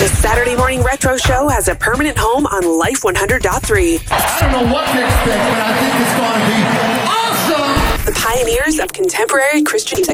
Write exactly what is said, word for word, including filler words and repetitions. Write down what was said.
The Saturday Morning Retro Show has a permanent home on Life one hundred point three. I don't know what to expect, but I think it's going to be awesome. The pioneers of contemporary Christian